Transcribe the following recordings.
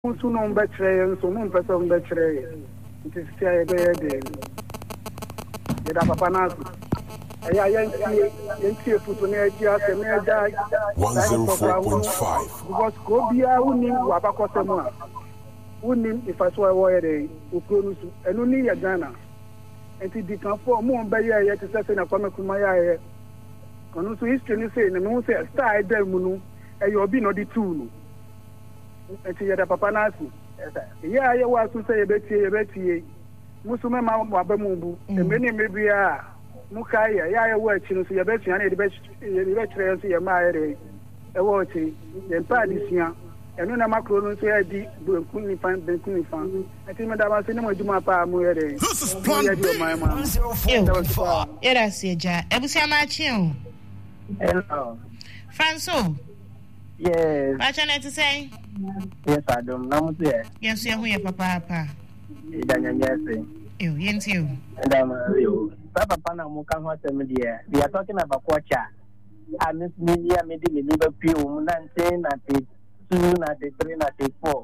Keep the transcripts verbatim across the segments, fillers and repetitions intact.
so no betre so no person betre it is say be dey the papa na aya yan yan tie futu na eji ase na eja one oh four point five because ko bia uni wa bakosem a uni ifaso e wo yere okuru su enu ni ya Ghana enti di kan fo mo be ye ye te se na kwame kuma ya ye kono so history ni say na me say star e dem nu e yo bi no di two no enti ya da papa na asu ya ya wa su say ye betie ye betie musume ma wa ba mu bu e me ni me bia muka ya ya ya wa chi no so ye betie na ye be ye be kire so ye ma ye e wo chi ye pa di sia enu na makro no so ya di benku ni fan benku ni fan enti me da ba se ni mo djuma pa mu ye de this is plan B one oh four point five era seja ebusia ma chi o hello Franso yes ba cha na ti say yes adom na mu se yes ye hu ye papa papa idanya nyese yo yenti yo ndama yo papa pana mu kan ho tem dia we are talking about culture and this media made me live pure mu nineteen ninety-two ninety-three ninety-four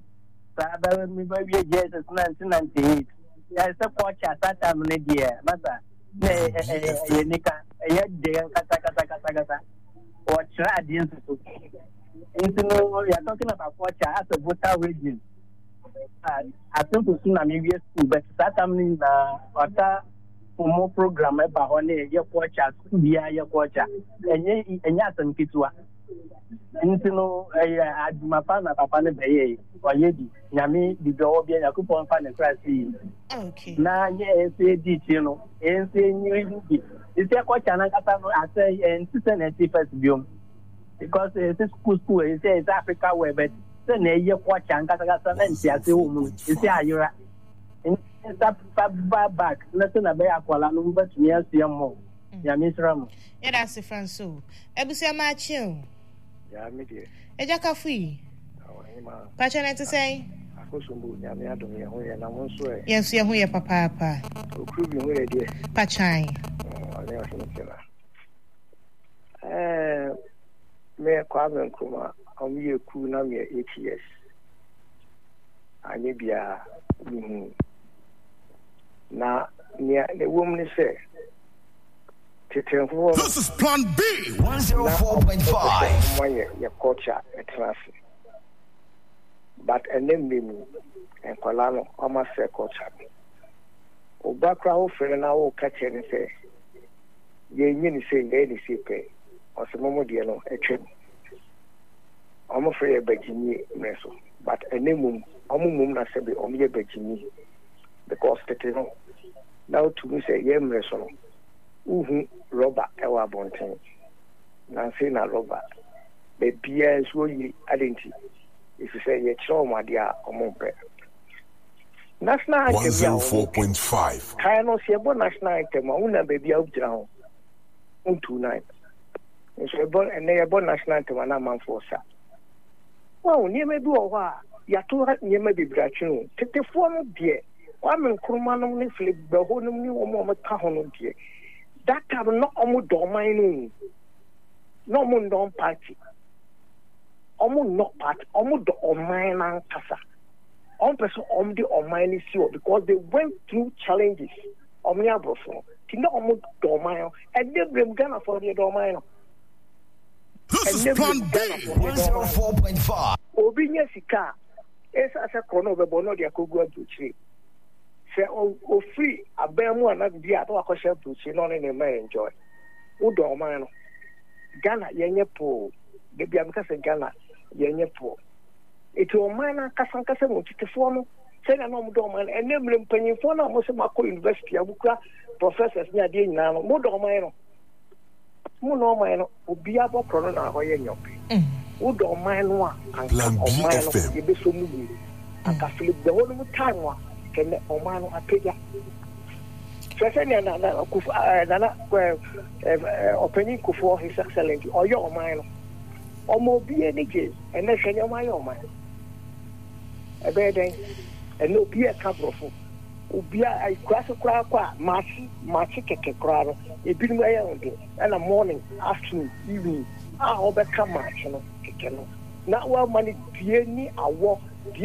sada mi ba we Jesus nineteen ninety-eight ya se culture that time ne dia mata ne eh nika ya de kata kata kata kata or try against so into no we are talking about culture as a voter region uh, I think to soon am we school but that time na water for program e ba ho na ye culture school bia ye culture enye enye asan kitwa into no eh aduma pa na papa ne beye oye di nyame di do bia yakupon fa ne krasi okay na ye se di ti no en se nyi di ise culture na kata no ase en sixty first biom because it's uh, school school it's uh, Africa where but then ye culture and kata kata na nti ase wo mu ise ayura in that back nothing na be akwala no but me asia mo ya misram era se Franso ebusia ma chi o ya me die eja kafui awon ma pa cha na ti say akosumbu nya me adom ye ho ye na mo so e yes ye hu ye papa papa okuru bi ho ye die pa chai ale o se kela eh me Kwame Nkrumah am ye ku na me eight years ani bia ni na ne ne wom ni se tetenfo this is plan B one oh four point five moye ye culture etrasi but enemy mu enkwala no ama se culture o bakra o fere na o ka chere se ye nyi ni se ngai ni se pe osimomo de no etwe omo fere bagini meso but enemy omo mum na se be omo ye bagini because tete no now to me say ye meso no uhu roba ewa bonten na say na roba be bia so yi adenti if you say ye chiro mo dia omo pe national one oh four point five kai no se bo national anthem una be bia ujira ho two nine so bo ene ye bo national anthem na man for sa wow ni me bi o ho a ya to ni me bi brachi tete fo no de Kwame Nkrumah no ne flip be ho no ni omo omo ka ho no de that time no omo do man no no omo don party omo no party omo do oman na kasa on person omo de oman ni si because they went through challenges omo ya brofo ti no omo do oman and they blame Ghana for the oman no this is plan B one oh four point five obi nya sika esa asa kono be bono de akogu aduchi se o free abemu ana bi ato akosha aduchi no ne me enjoy wo do oman no Ghana yenye po de bia mka se Ghana yenye po eti oman na kasa kasa mo titifo no se na no mo do oman enemle mpanyimfo na mo se makọ university abukura professors ni ade nyina no mo do oman no mo no oman no obi abokro no na hoye nyope wo do oman no a plan B F M ye be so mu ni aka flip the whole time wa kenne oman no apeja sese ni na na kufu na na opening kufu his excellency oyo oman no omo bi enije ene hwenya oman yo oman ebe den ene obi e ka brofo obi a kwase kura kwa machi machi keke kura no ebi nu aye ondo na morning afternoon evening ah obeka match no keke no na wa mani die ni awo die